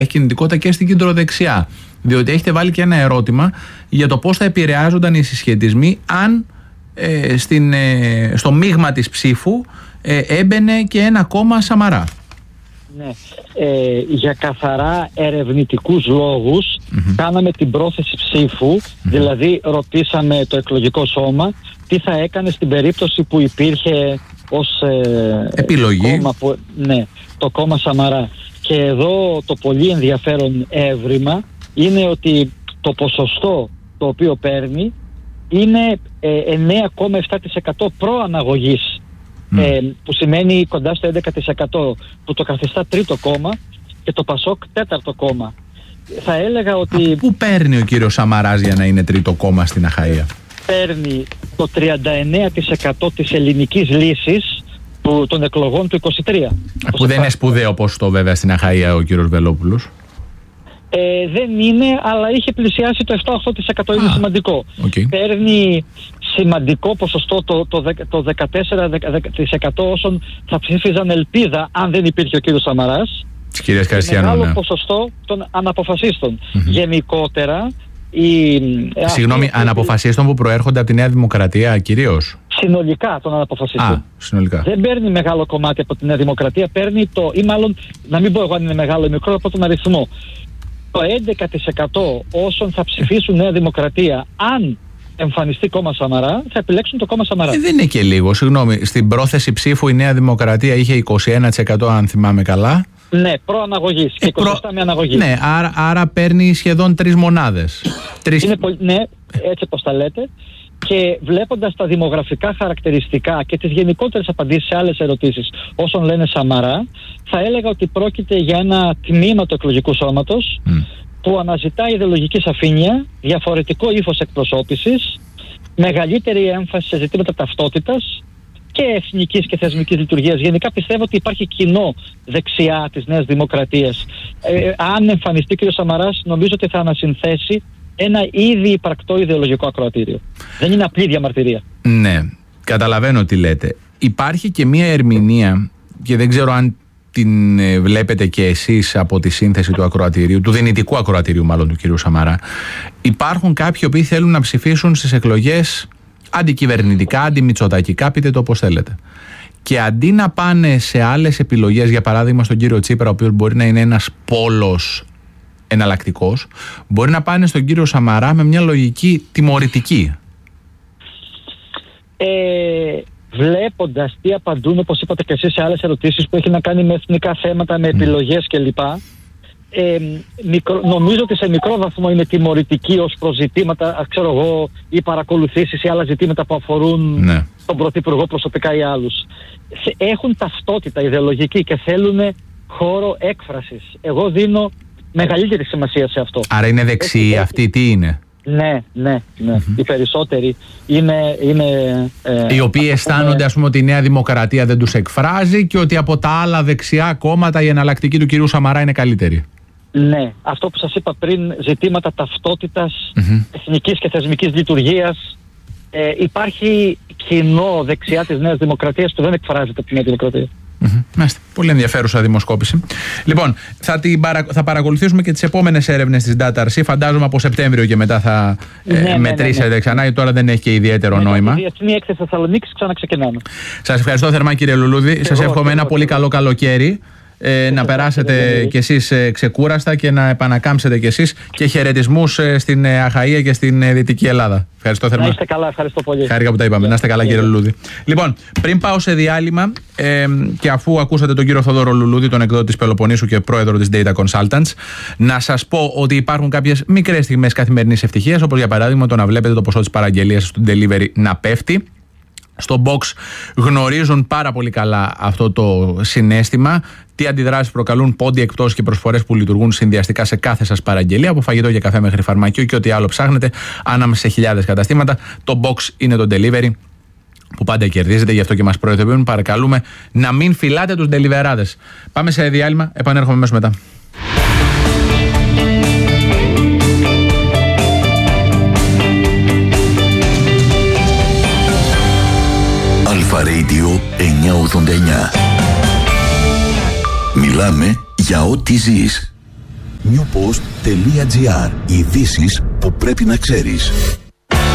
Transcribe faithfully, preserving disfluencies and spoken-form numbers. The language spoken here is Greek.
έχει κινητικότητα και στην κεντροδεξιά. Διότι έχετε βάλει και ένα ερώτημα για το πώς θα επηρεάζονταν οι συσχετισμοί αν ε, στην, ε, στο μείγμα της ψήφου ε, έμπαινε και ένα κόμμα Σαμαρά. Ναι, ε, για καθαρά ερευνητικούς λόγους mm-hmm. κάναμε την πρόθεση ψήφου, mm-hmm. δηλαδή ρωτήσαμε το εκλογικό σώμα τι θα έκανε στην περίπτωση που υπήρχε ως ε, επιλογή κόμμα που, ναι, το κόμμα Σαμαρά. Και εδώ το πολύ ενδιαφέρον έβριμα είναι ότι το ποσοστό το οποίο παίρνει είναι ε, εννέα κόμμα επτά τοις εκατό προαναγωγής. Mm. Ε, που σημαίνει κοντά στο έντεκα τοις εκατό, που το καθιστά τρίτο κόμμα και το Πασόκ τέταρτο κόμμα. Θα έλεγα ότι... Από πού παίρνει ο κύριος Σαμαράς για να είναι τρίτο κόμμα στην Αχαΐα? Παίρνει το τριάντα εννέα τοις εκατό της ελληνικής λύσης του, των εκλογών του είκοσι τρία. Που δεν είναι σπουδαίο ποσοστό βέβαια στην Αχαΐα ο κύριος Βελόπουλος. Ε, δεν είναι, αλλά είχε πλησιάσει το επτά με οκτώ τοις εκατό, είναι σημαντικό. Okay. Παίρνει σημαντικό ποσοστό, το, το, το δεκατέσσερα τοις εκατό όσων θα ψήφιζαν ελπίδα αν δεν υπήρχε ο κύριος Σαμαράς. Της κυρίας Καριστιανού, μεγάλο ναι. ποσοστό των αναποφασίστων. Mm-hmm. Γενικότερα η... Συγγνώμη, αυτή... αναποφασίστων που προέρχονται από τη Νέα Δημοκρατία κυρίως? Συνολικά των αναποφασίστων. Α, συνολικά. Δεν παίρνει μεγάλο κομμάτι από τη Νέα Δημοκρατία, παίρνει το, ή μάλλον, να μην πω εγώ αν είναι μεγάλο ή μικρό, από τον αριθμό. Το έντεκα τοις εκατό όσων θα ψηφίσουν Νέα Δημοκρατία, αν εμφανιστεί κόμμα Σαμαρά, θα επιλέξουν το κόμμα Σαμαρά. Ε, δεν είναι και λίγο, συγγνώμη. Στην πρόθεση ψήφου η Νέα Δημοκρατία είχε είκοσι ένα τοις εκατό, αν θυμάμαι καλά. Ναι, προαναγωγής και είκοσι επτά τοις εκατό με αναγωγή. Ναι, άρα, άρα παίρνει σχεδόν τρεις μονάδες. Τρεις... Είναι πολύ, ναι, έτσι όπως τα λέτε. Και βλέποντας τα δημογραφικά χαρακτηριστικά και τις γενικότερες απαντήσεις σε άλλες ερωτήσεις όσων λένε Σαμαρά, θα έλεγα ότι πρόκειται για ένα τμήμα του εκλογικού σώματος mm. που αναζητά ιδεολογική σαφήνεια, διαφορετικό ύφος εκπροσώπησης, μεγαλύτερη έμφαση σε ζητήματα ταυτότητας και εθνικής και θεσμικής λειτουργίας. Γενικά πιστεύω ότι υπάρχει κοινό δεξιά της Νέας Δημοκρατίας. Ε, αν εμφανιστεί κ. Σαμαράς, νομίζω ότι θα ανασυνθέσει ένα ήδη υπαρκτό ιδεολογικό ακροατήριο. Δεν είναι απλή διαμαρτυρία. Ναι, καταλαβαίνω τι λέτε. Υπάρχει και μία ερμηνεία, και δεν ξέρω αν την βλέπετε και εσείς από τη σύνθεση του ακροατηρίου, του δυνητικού ακροατηρίου μάλλον του κυρίου Σαμαρά. Υπάρχουν κάποιοι που θέλουν να ψηφίσουν στις εκλογές αντικυβερνητικά, αντιμητσοτακικά, πείτε το όπως θέλετε. Και αντί να πάνε σε άλλες επιλογές, για παράδειγμα στον κύριο Τσίπρα, ο οποίος μπορεί να είναι ένας πόλος εναλλακτικός, μπορεί να πάνε στον κύριο Σαμαρά με μια λογική τιμωρητική. Ε, βλέποντας τι απαντούν, όπως είπατε και εσείς, σε άλλες ερωτήσεις που έχει να κάνει με εθνικά θέματα, με επιλογές κλπ. Ε, μικρο, νομίζω ότι σε μικρό βαθμό είναι τιμωρητική ως προς ζητήματα, ξέρω εγώ, ή παρακολουθήσεις ή άλλα ζητήματα που αφορούν ναι. τον Πρωθυπουργό προσωπικά ή άλλους. Έχουν ταυτότητα ιδεολογική και θέλουν χώρο έκφρασης. Εγώ δίνω μεγαλύτερη σημασία σε αυτό. Άρα είναι δεξιοί αυτοί, τι είναι? Ναι, ναι, ναι. Mm-hmm. Οι περισσότεροι είναι... είναι ε, οι οποίοι αισθάνονται είναι... ας πούμε ότι η Νέα Δημοκρατία δεν τους εκφράζει και ότι από τα άλλα δεξιά κόμματα η εναλλακτική του κυρίου Σαμαρά είναι καλύτερη. Ναι, αυτό που σας είπα πριν, ζητήματα ταυτότητας, mm-hmm. εθνικής και θεσμικής λειτουργίας. Ε, υπάρχει κοινό δεξιά της Νέας Δημοκρατίας που δεν εκφράζεται από τη Νέα Δημοκρατία. Mm-hmm. Μάλιστα. Πολύ ενδιαφέρουσα δημοσκόπηση. Λοιπόν, θα, την παρα... θα παρακολουθήσουμε και τις επόμενες έρευνες της Data αρ σι. Φαντάζομαι από Σεπτέμβριο και μετά θα ναι, ε, ναι, μετρήσετε ναι, ναι. ξανά, γιατί τώρα δεν έχει και ιδιαίτερο ναι, νόημα. Η Διεθνή Έκθεση Θεσσαλονίκης ξαναξεκινάμε. Σας ευχαριστώ θερμά, κύριε Λουλούδη. Σας εύχομαι ένα πολύ καλό καλοκαίρι. Ε, να περάσετε κι εσείς ε, ξεκούραστα και να επανακάμψετε κι εσείς, και χαιρετισμούς ε, στην ε, Αχαΐα και στην ε, Δυτική Ελλάδα. Ευχαριστώ θερμά. Να είστε καλά, ευχαριστώ πολύ. Χάρηκα που τα είπαμε. Να είστε καλά, κύριε Λουλούδη. Λοιπόν, πριν πάω σε διάλειμμα ε, και αφού ακούσατε τον κύριο Θόδωρο Λουλούδη, τον εκδότη της Πελοποννήσου και πρόεδρο της Data Consultants, να σας πω ότι υπάρχουν κάποιες μικρές στιγμές καθημερινής ευτυχίας, όπως για παράδειγμα το να βλέπετε το ποσό της παραγγελίας στο delivery να πέφτει. Στο Box γνωρίζουν πάρα πολύ καλά αυτό το συναίσθημα, τι αντιδράσεις προκαλούν πόντι, εκπτώσεις και προσφορές που λειτουργούν συνδυαστικά σε κάθε σας παραγγελία, από φαγητό και καφέ μέχρι φαρμακείο και ό,τι άλλο ψάχνετε, ανάμεσα σε χιλιάδες καταστήματα. Το Box είναι το delivery που πάντα κερδίζετε, γι' αυτό και μας προειδοποιούν. Παρακαλούμε να μην φυλάτε τους deliverάδες. Πάμε σε διάλειμμα, επανέρχομαι αμέσως μετά. Αλφα Radio εννιακόσια ογδόντα εννιά. Μιλάμε για ό,τι ζεις. newpost τελεία gr. Ειδήσεις που πρέπει να ξέρεις.